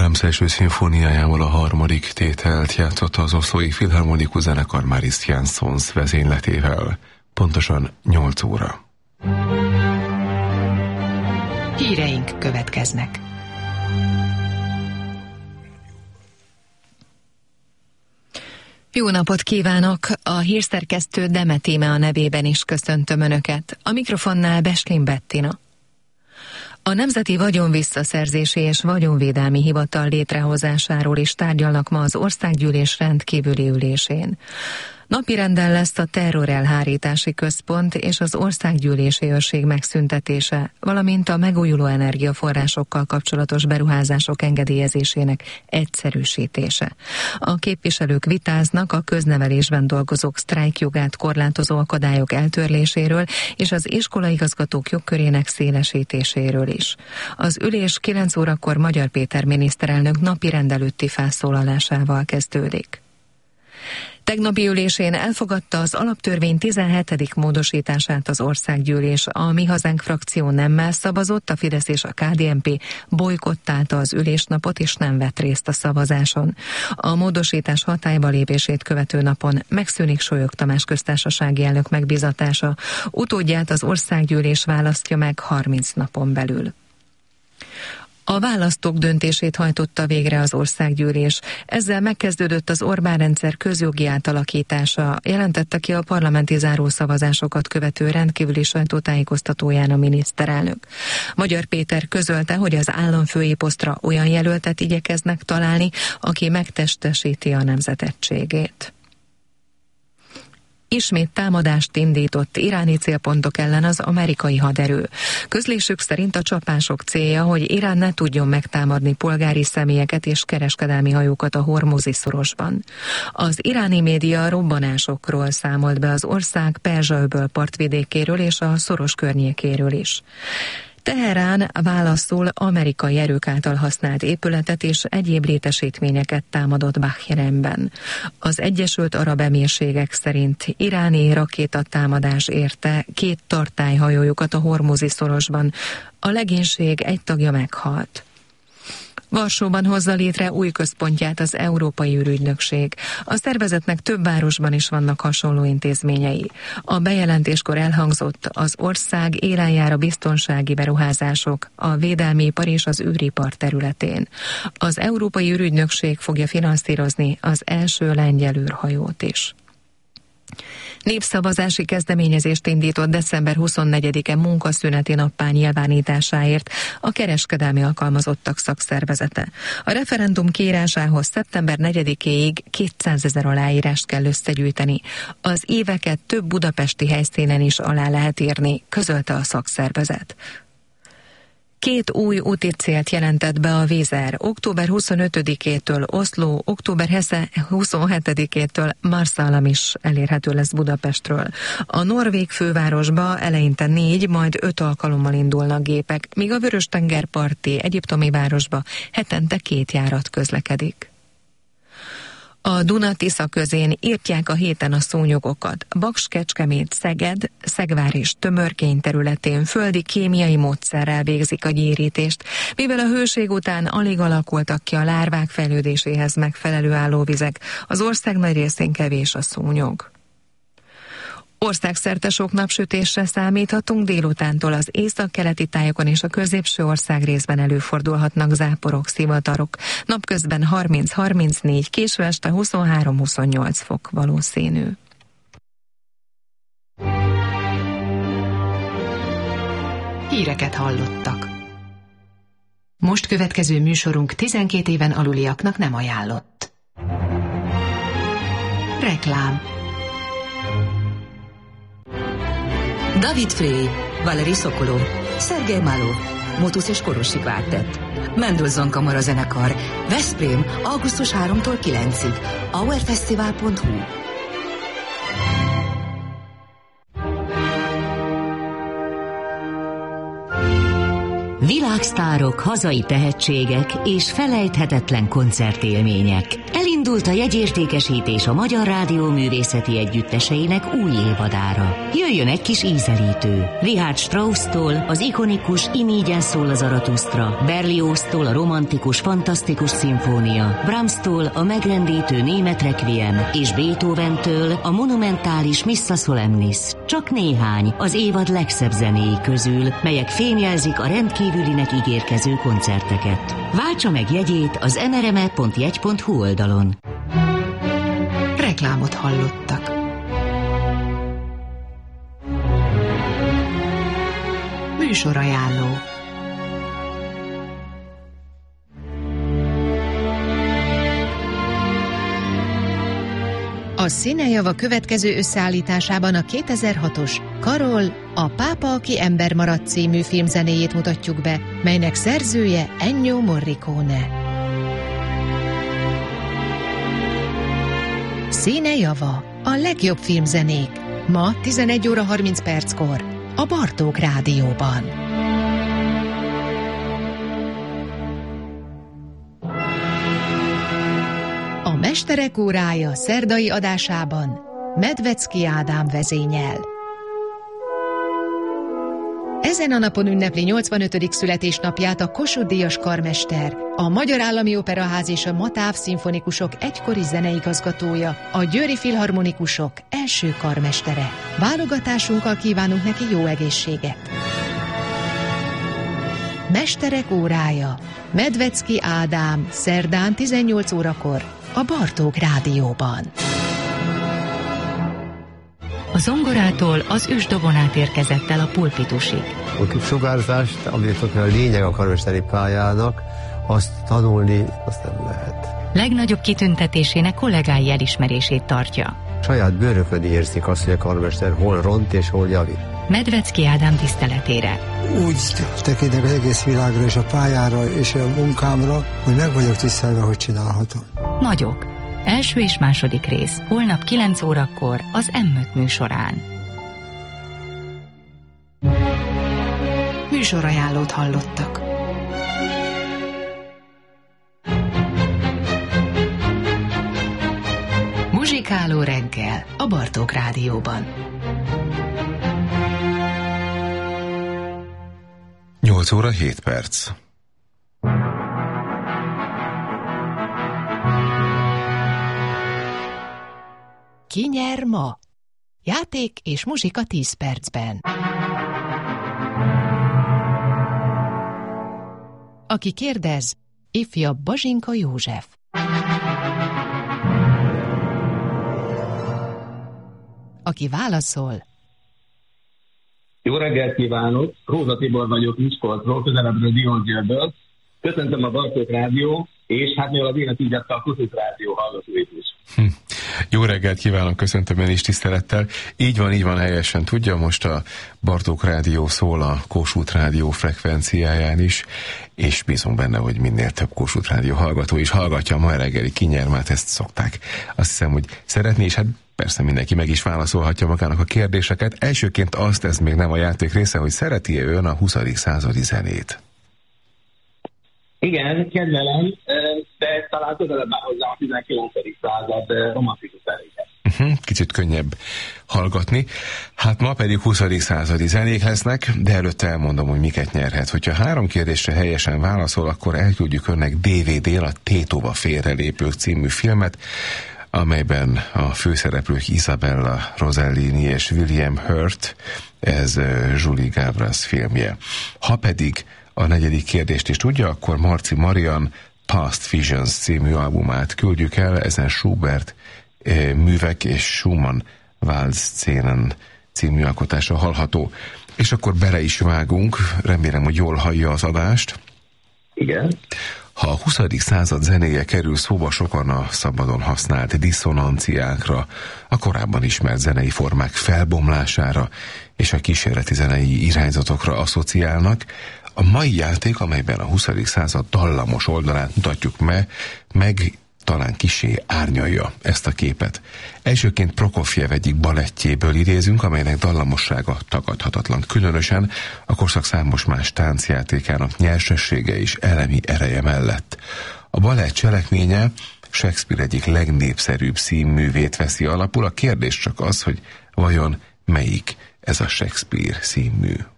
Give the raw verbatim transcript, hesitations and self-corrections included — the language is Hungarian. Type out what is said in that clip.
Brahms első szimfóniájából a harmadik tételt játszotta az Oszlói Filharmonikus Zenekar Maris Jansons vezényletével. Pontosan nyolc óra. Híreink következnek. Jó napot kívánok! A hírszerkesztő Demet Íme a nevében is köszöntöm Önöket. A mikrofonnál Beslin Bettina. A Nemzeti Vagyonvisszaszerzési és Vagyonvédelmi Hivatal létrehozásáról is tárgyalnak ma az Országgyűlés rendkívüli ülésén. Napirenden lesz a terrorelhárítási központ és az országgyűlési őrség megszüntetése, valamint a megújuló energiaforrásokkal kapcsolatos beruházások engedélyezésének egyszerűsítése. A képviselők vitáznak a köznevelésben dolgozók sztrájkjogát korlátozó akadályok eltörléséről és az iskolaigazgatók jogkörének szélesítéséről is. Az ülés kilenc órakor Magyar Péter miniszterelnök napirend előtti felszólalásával kezdődik. Tegnapi ülésén elfogadta az alaptörvény tizenhetedik módosítását az Országgyűlés. A Mi Hazánk frakció nemmel szavazott, a Fidesz és a ká dé en pé bojkottálta az ülésnapot és nem vett részt a szavazáson. A módosítás hatályba lépését követő napon megszűnik Solyog Tamás köztársasági elnök megbízatása, utódját az Országgyűlés választja meg harminc napon belül. A választók döntését hajtotta végre az Országgyűlés. Ezzel megkezdődött az Orbán-rendszer közjogi átalakítása, jelentette ki a parlamenti zárószavazásokat követő rendkívüli sajtótájékoztatóján a miniszterelnök. Magyar Péter közölte, hogy az államfői posztra olyan jelöltet igyekeznek találni, aki megtestesíti a nemzet egységét. Ismét támadást indított iráni célpontok ellen az amerikai haderő. Közlésük szerint a csapások célja, hogy Irán ne tudjon megtámadni polgári személyeket és kereskedelmi hajókat a Hormuzi szorosban. Az iráni média robbanásokról számolt be az ország Perzsa-öböl partvidékéről és a szoros környékéről is. Teherán válaszul amerikai erők által használt épületet és egyéb létesítményeket támadott Bahreinben. Az Egyesült Arab Emírségek szerint iráni rakétatámadás érte két tartályhajójukat a Hormuzi szorosban. A legénység egy tagja meghalt. Varsóban hozza létre új központját az Európai űrügynökség. A szervezetnek több városban is vannak hasonló intézményei. A bejelentéskor elhangzott, az ország élen jár a biztonsági beruházások, a védelmi ipar és az űripar területén. Az Európai űrügynökség fogja finanszírozni az első lengyel űrhajót is. Népszavazási kezdeményezést indított december huszonnegyedike munkaszüneti nappá nyilvánításáért a kereskedelmi alkalmazottak szakszervezete. A referendum kiírásához szeptember negyedikéig kétszázezer aláírást kell összegyűjteni. Az éveket több budapesti helyszínen is alá lehet írni, közölte a szakszervezet. Két új úti célt jelentett be a Vízer. október huszonötödikétől Oszló, október huszonhetedikétől Marsalam is elérhető lesz Budapestről. A norvég fővárosba eleinte négy, majd öt alkalommal indulnak gépek, míg a Vörös-tengerparti egyiptomi városba hetente két járat közlekedik. A Duna-Tisza közén írtják a héten a szúnyogokat. Baks, Kecskemét, Szeged, Szegvár és Tömörkény területén földi kémiai módszerrel végzik a gyérítést, mivel a hőség után alig alakultak ki a lárvák fejlődéséhez megfelelő állóvizek, az ország nagy részén kevés a szúnyog. Országszerte sok napsütésre számíthatunk, délutántól az északkeleti tájokon és a középső ország részben előfordulhatnak záporok, szivatarok. Napközben harminc-harmincnégy, késő este huszonhárom-huszonnyolc fok valószínű. Híreket hallottak. Most következő műsorunk tizenkét éven aluliaknak nem ajánlott. Reklám. David Frey, Valeri Sokolov, Szergej Malov, Motusz és Korosi Kvártett, Mendelssohn Kamara zenekar, Veszprém, augusztus harmadikától kilencig, hourfestival pont hu. Világsztárok, hazai tehetségek és felejthetetlen koncertélmények. Elindult a jegyértékesítés a Magyar Rádió Művészeti Együtteseinek új évadára. Jöjjön egy kis ízelítő. Richard Strauss-tól az ikonikus Imígyen szól a Zaratusztra, Berlioz-tól a romantikus, fantasztikus szimfónia, Brahms-tól a megrendítő német requiem és Beethoven-től a monumentális Missa Solemnis. Csak néhány az évad legszebb zenéi közül, melyek fémjelzik a rendkívülinek ígérkező koncerteket. Váltsa meg jegyét az en er em e pont jegy pont hu oldalon. Reklámot hallottak. Műsorajánló. A Színejava következő összeállításában a kétezer-hatos Karol, a Pápa, aki ember maradt című filmzenéjét mutatjuk be, melynek szerzője Ennio Morricone. Színejava, a legjobb filmzenék. Ma tizenegy óra harminc perckor a Bartók Rádióban. A Mesterek órája szerdai adásában Medvecki Ádám vezényel. Ezen a napon ünnepli nyolcvanötödik születésnapját a Kossuth-díjas karmester, a Magyar Állami Operaház és a Matáv szimfonikusok egykori zeneigazgatója, a Győri Filharmonikusok első karmestere. Válogatásunkkal kívánunk neki jó egészséget. Mesterek órája, Medvecki Ádám, szerdán tizennyolc órakor a Bartók Rádióban. A zongorától az ősdobon át érkezett el a pulpitusig. A sugárzást, amit a lényeg a karmesteri pályának, azt tanulni, azt nem lehet. Legnagyobb kitüntetésének kollégái elismerését tartja. Saját bőrökön érzik azt, hogy a karmester hol ront és hol javít. Medvecki Ádám tiszteletére. Úgy tekintek az egész világra és a pályára és a munkámra, hogy meg vagyok tisztelve, hogy csinálhatom. Nagyok. Első és második rész. Holnap kilenc órakor az em öt műsorán. Műsorajánlót hallottak. Muzsikáló reggel a Bartók Rádióban. nyolc óra hét perc. Ki nyer ma? Játék és muzsika tíz percben. Aki kérdez, ifjabb Bazsinka József. Aki válaszol. Jó reggelt kívánok! Róza Tibor vagyok Miskolcról, közelebbről Diósgyőrből. Köszöntöm a Bartók Rádió, és hát mivel az élet így adta a Kossuth Rádió hallgatóit is. Hm. Jó reggelt kívánok, köszöntöm én is tisztelettel. Így van, így van, helyesen tudja, most a Bartók Rádió szól a Kossuth Rádió frekvenciáján is, és bízom benne, hogy minél több Kossuth Rádió hallgató is hallgatja a mai reggeli kinyermát, ezt szokták. Azt hiszem, hogy szeretné, és hát persze mindenki meg is válaszolhatja magának a kérdéseket. Elsőként azt, ez még nem a játék része, hogy szereti-e ön a huszadik századi zenét? Igen, kedvelem, de talán közelebb már hozzá a tizenkilencedik század romantikus zenéket. Uh-huh, kicsit könnyebb hallgatni. Hát ma pedig huszadik századi zenék lesznek, de előtte elmondom, hogy miket nyerhet. Hogyha három kérdésre helyesen válaszol, akkor elküldjük önnek dé vé dén a Tétova félrelépők című filmet, amelyben a főszereplők Isabella Rossellini és William Hurt, ez Julie Gavras filmje. Ha pedig a negyedik kérdést is tudja, akkor Marci Marian Past Visions című albumát küldjük el, ezen Schubert eh, művek és Schumann Waltz-szénen című alkotása hallható. És akkor bele is vágunk, remélem, hogy jól hallja az adást. Igen. Ha a huszadik század zenéje kerül szóba sokan a szabadon használt diszonanciákra, a korábban ismert zenei formák felbomlására és a kísérleti zenei irányzatokra asszociálnak, a mai játék, amelyben a huszadik század dallamos oldalát mutatjuk me, meg talán kissé árnyalja ezt a képet. Elsőként Prokofjev egyik balettjéből idézünk, amelynek dallamossága tagadhatatlan. Különösen a korszak számos más táncjátékának nyersessége és elemi ereje mellett. A balett cselekménye Shakespeare egyik legnépszerűbb színművét veszi alapul. A kérdés csak az, hogy vajon melyik ez a Shakespeare színmű.